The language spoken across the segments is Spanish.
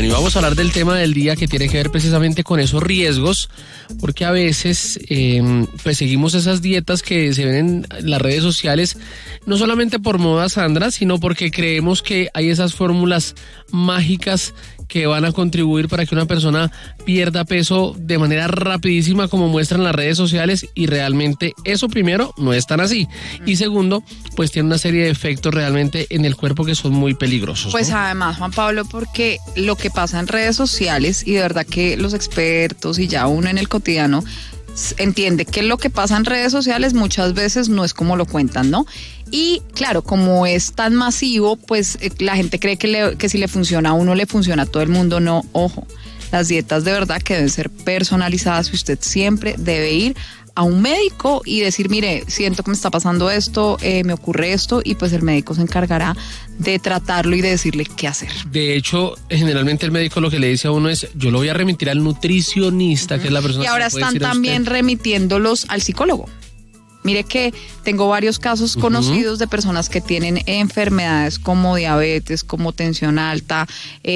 Bueno, y vamos a hablar del tema del día que tiene que ver precisamente con esos riesgos, porque a veces pues seguimos esas dietas que se ven en las redes sociales, no solamente por moda, Sandra, sino porque creemos que hay esas fórmulas mágicas que van a contribuir para que una persona pierda peso de manera rapidísima, como muestran las redes sociales, y realmente eso, primero, no es tan así, y segundo, pues tiene una serie de efectos realmente en el cuerpo que son muy peligrosos, Pues ¿no? Además, Juan Pablo, porque lo que pasa en redes sociales, y de verdad que los expertos y ya uno en el cotidiano entiende que lo que pasa en redes sociales muchas veces no es como lo cuentan, ¿no? Y claro, como es tan masivo, pues la gente cree que si le funciona a uno, le funciona a todo el mundo. No, ojo, las dietas de verdad que deben ser personalizadas y usted siempre debe ir a un médico y decir, mire, siento que me está pasando esto, me ocurre esto, y pues el médico se encargará de tratarlo y de decirle qué hacer. De hecho, generalmente el médico lo que le dice a uno es, yo lo voy a remitir al nutricionista, que es la persona Y ahora que puede están decir a también usted. remitiéndolos al psicólogo. Mire que tengo varios casos conocidos de personas que tienen enfermedades como diabetes, como tensión alta,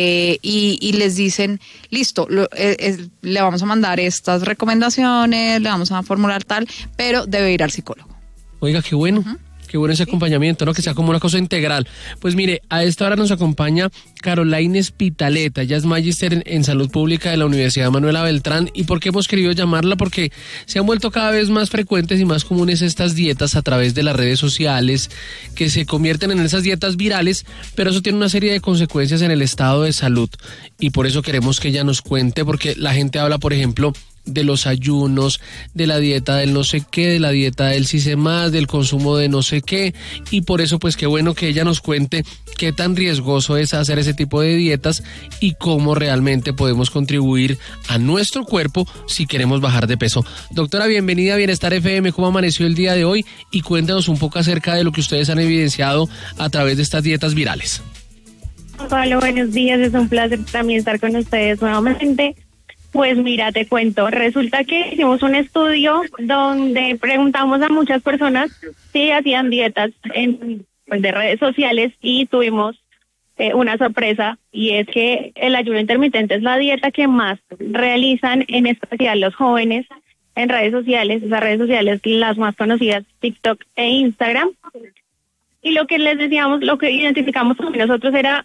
y les dicen, listo, le vamos a mandar estas recomendaciones, le vamos a formular tal, pero debe ir al psicólogo. Oiga, qué bueno. Qué bueno ese acompañamiento, ¿no? Que sea como una cosa integral. Pues mire, a esta hora nos acompaña Caroline Spitaleta. Ella es magíster en salud pública de la Universidad Manuela Beltrán. ¿Y por qué hemos querido llamarla? Porque se han vuelto cada vez más frecuentes y más comunes estas dietas a través de las redes sociales, que se convierten en esas dietas virales, pero eso tiene una serie de consecuencias en el estado de salud. Y por eso queremos que ella nos cuente, porque la gente habla, por ejemplo, de los ayunos, de la dieta del no sé qué, de la dieta del sí sé más, del consumo de no sé qué, y por eso pues qué bueno que ella nos cuente qué tan riesgoso es hacer ese tipo de dietas y cómo realmente podemos contribuir a nuestro cuerpo si queremos bajar de peso. Doctora, bienvenida a Bienestar FM, ¿cómo amaneció el día de hoy? Y cuéntanos un poco acerca de lo que ustedes han evidenciado a través de estas dietas virales. Pablo, buenos días, es un placer también estar con ustedes nuevamente. Pues mira, te cuento, resulta que hicimos un estudio donde preguntamos a muchas personas si hacían dietas de redes sociales, y tuvimos una sorpresa, y es que el ayuno intermitente es la dieta que más realizan, en especial los jóvenes, en redes sociales, esas redes sociales las más conocidas, TikTok e Instagram. Y lo que les decíamos, lo que identificamos también nosotros era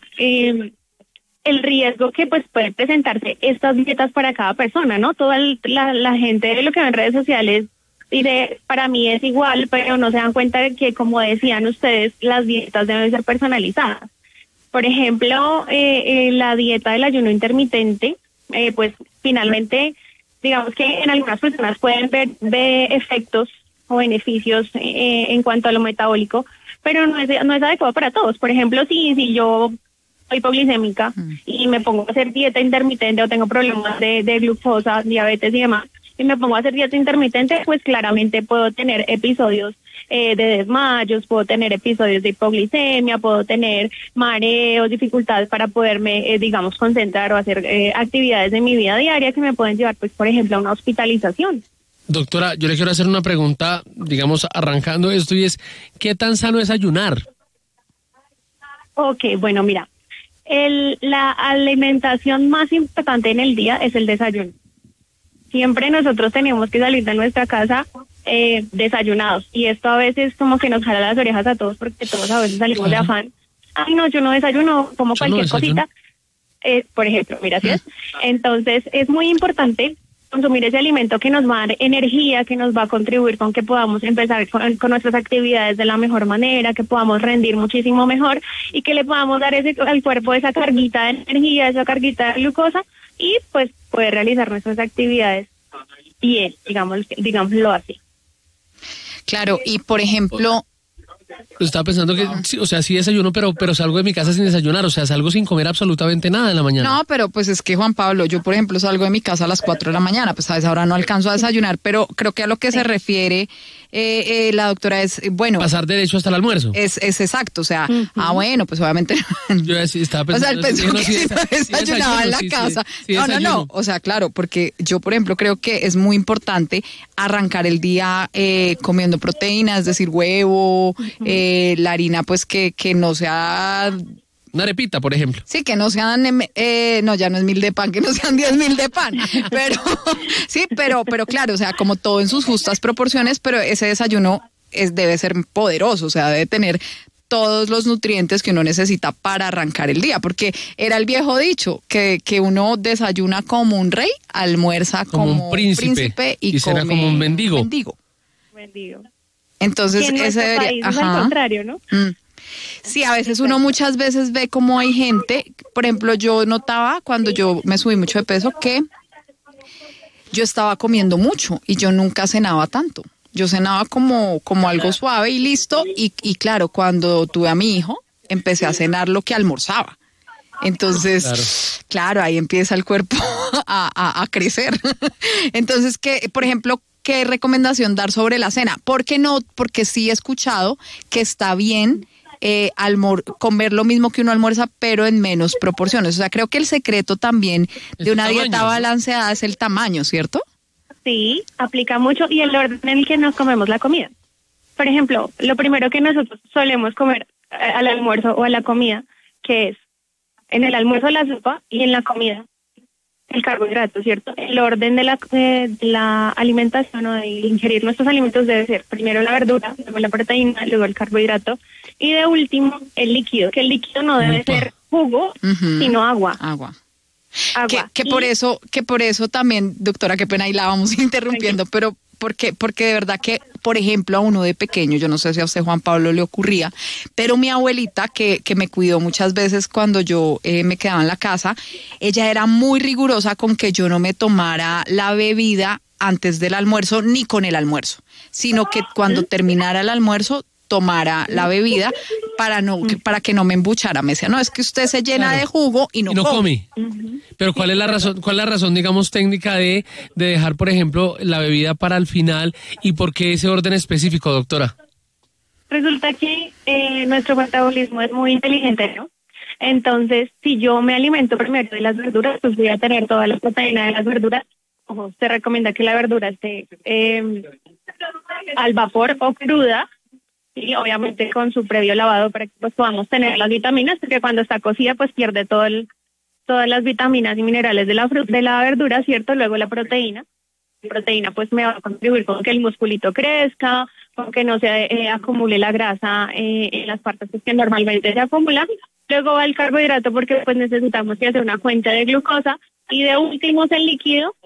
el riesgo que pues puede presentarse estas dietas para cada persona, ¿no? Toda la gente de lo que ve en redes sociales dice, para mí es igual, pero no se dan cuenta de que, como decían ustedes, las dietas deben ser personalizadas. Por ejemplo, la dieta del ayuno intermitente, pues finalmente, digamos que en algunas personas pueden ver efectos o beneficios en cuanto a lo metabólico, pero no es adecuado para todos. Por ejemplo, si yo soy hipoglicémica y me pongo a hacer dieta intermitente, o tengo problemas de glucosa, diabetes y demás, y me pongo a hacer dieta intermitente, pues claramente puedo tener episodios de desmayos, puedo tener episodios de hipoglicemia, puedo tener mareos, dificultades para poderme, digamos, concentrar o hacer actividades de mi vida diaria que me pueden llevar, pues, por ejemplo, a una hospitalización. Doctora, yo le quiero hacer una pregunta, digamos, arrancando esto, y es, ¿qué tan sano es ayunar? Ok, bueno, mira, la alimentación más importante en el día es el desayuno. Siempre nosotros tenemos que salir de nuestra casa desayunados, y esto a veces como que nos jala las orejas a todos, porque todos a veces salimos de afán. Ay, no, yo no desayuno, como cualquier cosita. Por ejemplo, mira, ¿sí es? Entonces es muy importante consumir ese alimento que nos va a dar energía, que nos va a contribuir con que podamos empezar con nuestras actividades de la mejor manera, que podamos rendir muchísimo mejor, y que le podamos dar al cuerpo esa carguita de energía, esa carguita de glucosa, y pues poder realizar nuestras actividades bien, digámoslo así. Claro, y por ejemplo, Estaba pensando que, sí, o sea, sí desayuno, pero salgo de mi casa sin desayunar, o sea, salgo sin comer absolutamente nada en la mañana. no, pero pues es que, Juan Pablo, yo por ejemplo salgo de mi casa a las 4 de la mañana, pues a esa hora no alcanzo a desayunar, pero creo que a lo que se refiere la doctora es, bueno, Pasar derecho hasta el almuerzo. es exacto, o sea, bueno, pues obviamente, Yo estaba o sea, pensando, él pensó no, que sí, sí desayunaba en la sí, casa. sí, No, desayuno. o sea, claro, porque yo, por ejemplo, creo que es muy importante arrancar el día comiendo proteínas, es decir, huevo, la harina, pues que no sea Una arepita, por ejemplo. Sí, que no sean, no, ya no es 1000 de pan, que no sean 10.000 de pan, pero sí, pero claro, o sea, como todo en sus justas proporciones, pero ese desayuno debe ser poderoso, o sea, debe tener todos los nutrientes que uno necesita para arrancar el día, porque era el viejo dicho, que uno desayuna como un rey, almuerza como un príncipe y cena como un mendigo. Mendigo. Entonces, en ese debería... país es al contrario, ¿no? Sí, a veces uno muchas veces ve como hay gente, por ejemplo, yo notaba cuando yo me subí mucho de peso que yo estaba comiendo mucho y yo nunca cenaba tanto. Yo cenaba como algo suave y listo, y claro, cuando tuve a mi hijo, empecé a cenar lo que almorzaba. Entonces, claro, ahí empieza el cuerpo a crecer. Entonces, por ejemplo, ¿qué recomendación dar sobre la cena? Porque sí he escuchado que está bien comer lo mismo que uno almuerza, pero en menos proporciones. O sea, creo que el secreto también de una dieta balanceada es el tamaño, ¿cierto? Sí, aplica mucho, y el orden en el que nos comemos la comida. Por ejemplo, lo primero que nosotros solemos comer al almuerzo o a la comida, que es en el almuerzo la sopa y en la comida el carbohidrato, ¿cierto? El orden de la alimentación o de ingerir nuestros alimentos debe ser primero la verdura, luego la proteína, luego el carbohidrato y de último el líquido, que el líquido no debe ser jugo, sino agua. Agua. Que por eso también, doctora, qué pena, ahí la vamos interrumpiendo, pero porque de verdad que, por ejemplo, a uno de pequeño, yo no sé si a usted, Juan Pablo, le ocurría, pero mi abuelita, que me cuidó muchas veces cuando yo me quedaba en la casa, ella era muy rigurosa con que yo no me tomara la bebida antes del almuerzo ni con el almuerzo, sino que cuando terminara el almuerzo tomara la bebida para que no me embuchara. Me decía, no, es que usted se llena de jugo y no come. Pero ¿cuál es la razón, digamos, técnica de dejar, por ejemplo, la bebida para el final, y por qué ese orden específico, doctora? Resulta que nuestro metabolismo es muy inteligente, ¿no? Entonces, si yo me alimento primero de las verduras, pues voy a tener toda la proteína de las verduras. Ojo, se recomienda que la verdura esté al vapor o cruda, y obviamente con su previo lavado para que pues podamos tener las vitaminas, porque cuando está cocida pues pierde todas las vitaminas y minerales de la verdura, ¿cierto? Luego la proteína pues me va a contribuir con que el musculito crezca, con que no se acumule la grasa en las partes que normalmente se acumulan. Luego va el carbohidrato, porque pues necesitamos que hacer una fuente de glucosa, y de último el líquido,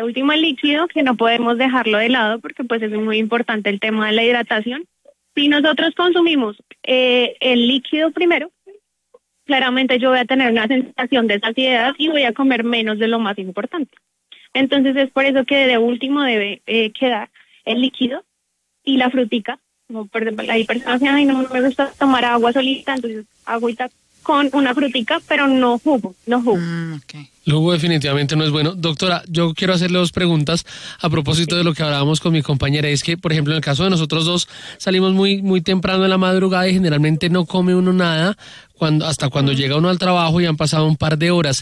que no podemos dejarlo de lado porque pues es muy importante el tema de la hidratación. Si nosotros consumimos el líquido primero, claramente yo voy a tener una sensación de saciedad y voy a comer menos de lo más importante. Entonces es por eso que de último debe quedar el líquido y la frutica. Como por ejemplo, hay personas que no me gusta tomar agua solita, entonces agüita con una frutica, pero no jugo. Okay. El jugo definitivamente no es bueno. Doctora, yo quiero hacerle dos preguntas a propósito de lo que hablábamos con mi compañera. Es que, por ejemplo, en el caso de nosotros dos, salimos muy, muy temprano en la madrugada y generalmente no come uno nada hasta cuando llega uno al trabajo y han pasado un par de horas.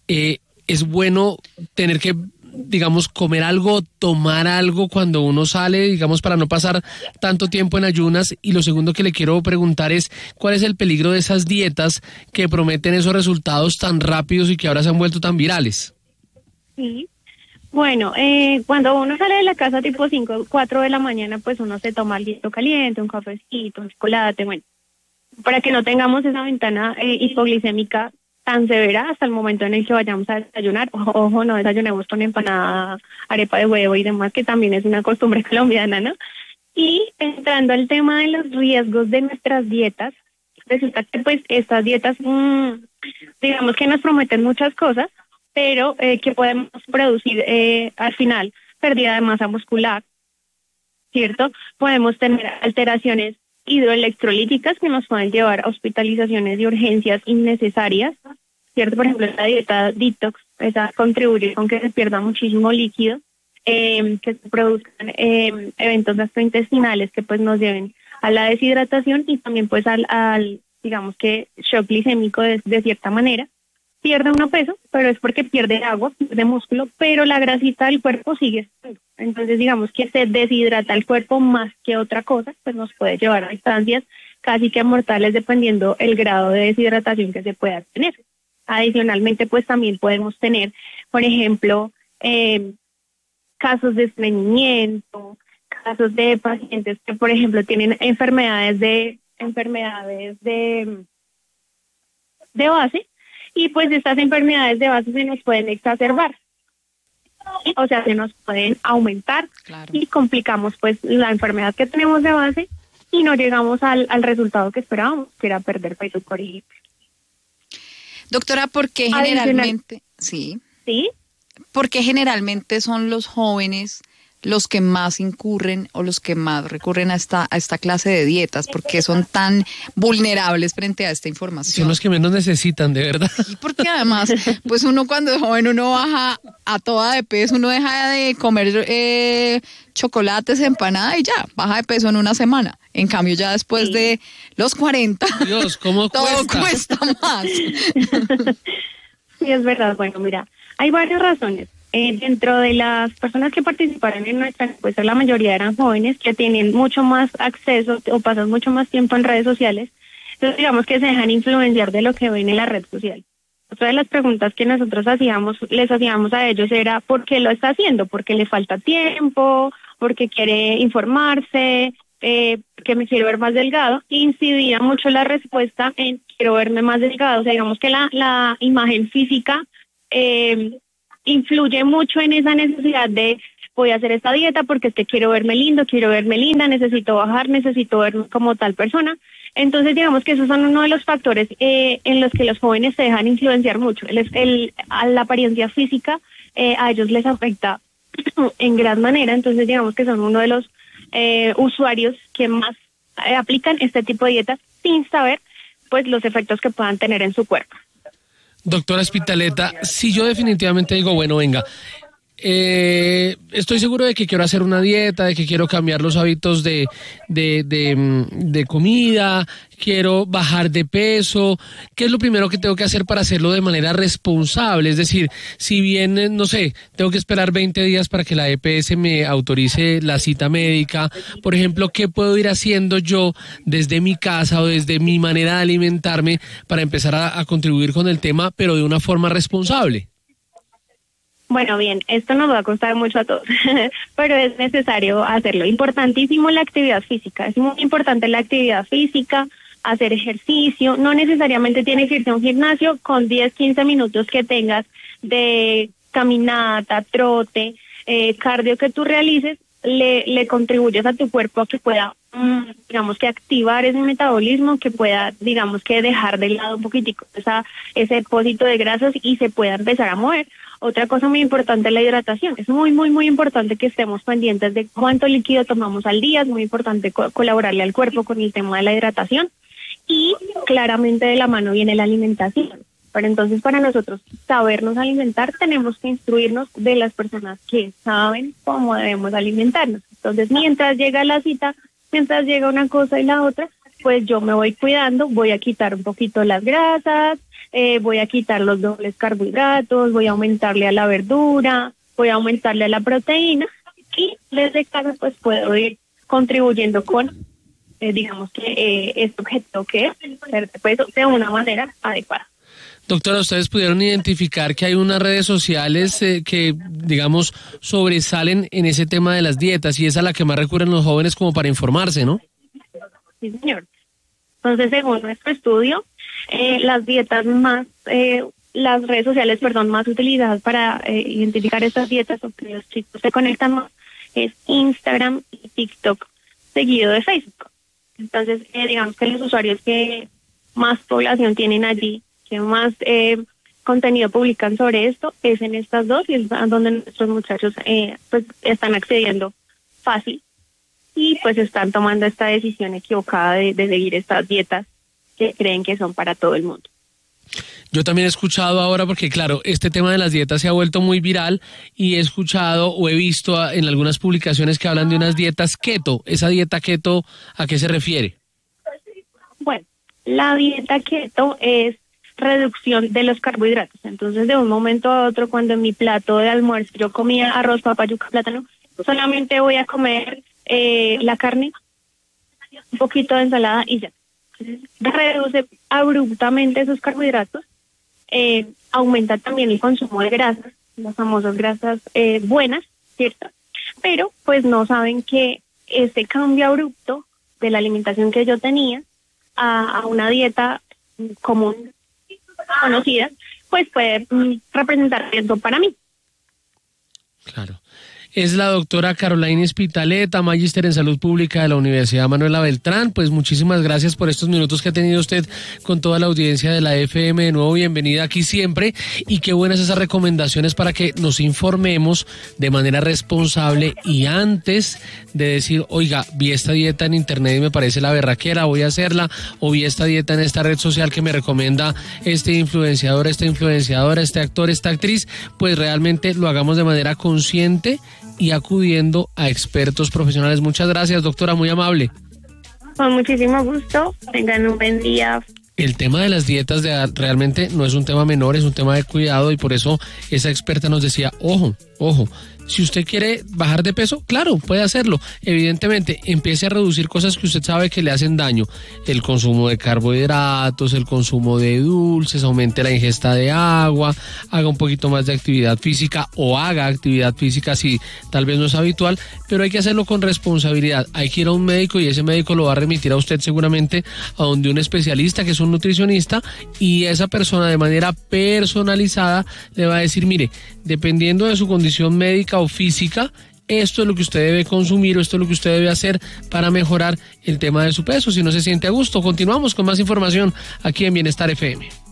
Es bueno tener que, digamos, comer algo, tomar algo cuando uno sale, digamos, para no pasar tanto tiempo en ayunas. Y lo segundo que le quiero preguntar es, ¿cuál es el peligro de esas dietas que prometen esos resultados tan rápidos y que ahora se han vuelto tan virales? Sí, bueno, cuando uno sale de la casa tipo 5, 4 de la mañana, pues uno se toma algo caliente, un cafecito, un chocolate, bueno, para que no tengamos esa ventana hipoglicémica tan severa hasta el momento en el que vayamos a desayunar. Ojo, no desayunemos con empanada, arepa de huevo y demás, que también es una costumbre colombiana, ¿no? Y entrando al tema de los riesgos de nuestras dietas, resulta que pues estas dietas, digamos que nos prometen muchas cosas, pero que podemos producir al final pérdida de masa muscular, ¿cierto? Podemos tener alteraciones hidroelectrolíticas que nos pueden llevar a hospitalizaciones y urgencias innecesarias, ¿cierto? Por ejemplo, la dieta detox, esa contribuye con que se pierda muchísimo líquido, que se produzcan eventos gastrointestinales que pues nos lleven a la deshidratación y también pues al digamos que shock glicémico de cierta manera. Pierde uno peso, pero es porque pierde agua, pierde músculo, pero la grasita del cuerpo sigue estando. Entonces, digamos que se deshidrata el cuerpo más que otra cosa, pues nos puede llevar a distancias casi que mortales dependiendo el grado de deshidratación que se pueda tener. Adicionalmente, pues también podemos tener, por ejemplo, casos de estreñimiento, casos de pacientes que, por ejemplo, tienen enfermedades de base, y pues estas enfermedades de base se nos pueden exacerbar, o sea, se nos pueden aumentar. Claro. Y complicamos pues la enfermedad que tenemos de base y no llegamos al resultado que esperábamos, que era perder peso, por ejemplo. Doctora, ¿por qué generalmente, sí, por qué generalmente son los jóvenes los que más incurren o los que más recurren a esta clase de dietas? ¿Por qué son tan vulnerables frente a esta información? Son los que menos necesitan, de verdad. Y porque además, pues uno cuando es joven, uno baja a toda de peso, uno deja de comer chocolates, empanada y ya, baja de peso en una semana. En cambio, ya después de los 40, Dios, ¿cómo todo cuesta más. Sí, es verdad. Bueno, mira, hay varias razones. Dentro de las personas que participaron en nuestra encuesta, la mayoría eran jóvenes que tienen mucho más acceso o pasan mucho más tiempo en redes sociales. Entonces, digamos que se dejan influenciar de lo que ven en la red social. Otra de las preguntas que nosotros les hacíamos a ellos era ¿por qué lo está haciendo? ¿Porque le falta tiempo? ¿Porque quiere informarse? Que me quiero ver más delgado. Incidía mucho la respuesta en quiero verme más delgado. O sea, digamos que la imagen física influye mucho en esa necesidad de voy a hacer esta dieta porque es que quiero verme lindo, quiero verme linda, necesito bajar, necesito verme como tal persona. Entonces, digamos que esos son uno de los factores en los que los jóvenes se dejan influenciar mucho. A la apariencia física a ellos les afecta en gran manera. Entonces, digamos que son uno de los usuarios que más aplican este tipo de dietas sin saber pues los efectos que puedan tener en su cuerpo. Doctora Spitaleta, si yo definitivamente digo, bueno, venga, estoy seguro de que quiero hacer una dieta, de que quiero cambiar los hábitos de comida, quiero bajar de peso, ¿qué es lo primero que tengo que hacer para hacerlo de manera responsable? Es decir, si bien, no sé, tengo que esperar 20 días para que la EPS me autorice la cita médica, por ejemplo, ¿qué puedo ir haciendo yo desde mi casa o desde mi manera de alimentarme para empezar a contribuir con el tema, pero de una forma responsable? Bueno, bien, esto nos va a costar mucho a todos, pero es necesario hacerlo. Importantísimo la actividad física, es muy importante la actividad física, hacer ejercicio, no necesariamente tienes que irse a un gimnasio, con 10-15 minutos que tengas de caminata, trote, cardio que tú realices, le contribuyes a tu cuerpo a que pueda, digamos que activar ese metabolismo, que pueda, digamos que dejar de lado un poquitico ese depósito de grasas y se pueda empezar a mover. Otra cosa muy importante es la hidratación. Es muy, muy, muy importante que estemos pendientes de cuánto líquido tomamos al día. Es muy importante colaborarle al cuerpo con el tema de la hidratación. Y claramente de la mano viene la alimentación. Pero entonces para nosotros sabernos alimentar tenemos que instruirnos de las personas que saben cómo debemos alimentarnos. Entonces mientras llega la cita, mientras llega una cosa y la otra, pues yo me voy cuidando, voy a quitar un poquito las grasas, voy a quitar los dobles carbohidratos, voy a aumentarle a la verdura, voy a aumentarle a la proteína y desde casa pues puedo ir contribuyendo con, digamos que este objetivo que es perder peso de una manera adecuada. Doctora, ustedes pudieron identificar que hay unas redes sociales que, digamos, sobresalen en ese tema de las dietas y es a la que más recurren los jóvenes como para informarse, ¿no? Sí, señor. Entonces, según nuestro estudio, las dietas las redes sociales, más utilizadas para identificar estas dietas o que los chicos se conectan más es Instagram y TikTok, seguido de Facebook. Entonces, digamos que los usuarios que más población tienen allí, que más contenido publican sobre esto, es en estas dos y es donde nuestros muchachos pues están accediendo fácil y pues están tomando esta decisión equivocada de seguir estas dietas que creen que son para todo el mundo. Yo también he escuchado ahora, porque claro, este tema de las dietas se ha vuelto muy viral y he escuchado o he visto en algunas publicaciones que hablan de unas dietas keto. ¿Esa dieta keto a qué se refiere? Bueno, la dieta keto es reducción de los carbohidratos. Entonces, de un momento a otro, cuando en mi plato de almuerzo yo comía arroz, papa, yuca, plátano, solamente voy a comer la carne, un poquito de ensalada y ya. reduce abruptamente esos carbohidratos, aumenta también el consumo de grasas, las famosas grasas buenas, ¿cierto? Pero pues no saben que este cambio abrupto de la alimentación que yo tenía a una dieta común, conocida, pues puede representar riesgo para mí. Claro. Es la doctora Carolina Spitaleta, magíster en salud pública de la Universidad Manuela Beltrán. Pues muchísimas gracias por estos minutos que ha tenido usted con toda la audiencia de la FM. De nuevo, bienvenida aquí siempre. Y qué buenas esas recomendaciones para que nos informemos de manera responsable y antes de decir, oiga, vi esta dieta en internet y me parece la berraquera, voy a hacerla, o vi esta dieta en esta red social que me recomienda este influenciador, esta influenciadora, este actor, esta actriz. Pues realmente lo hagamos de manera consciente y acudiendo a expertos profesionales. Muchas gracias, doctora, muy amable. Con muchísimo gusto, tengan un buen día. El tema de las dietas realmente no es un tema menor, es un tema de cuidado y por eso esa experta nos decía, ojo, si usted quiere bajar de peso, claro, puede hacerlo. Evidentemente, empiece a reducir cosas que usted sabe que le hacen daño. El consumo de carbohidratos, el consumo de dulces, aumente la ingesta de agua, haga un poquito más de actividad física o haga actividad física si tal vez no es habitual, pero hay que hacerlo con responsabilidad. Hay que ir a un médico y ese médico lo va a remitir a usted seguramente a donde un especialista que es un nutricionista y esa persona de manera personalizada le va a decir, mire, dependiendo de su condición médica o física, esto es lo que usted debe consumir o esto es lo que usted debe hacer para mejorar el tema de su peso si no se siente a gusto. Continuamos con más información aquí en Bienestar FM.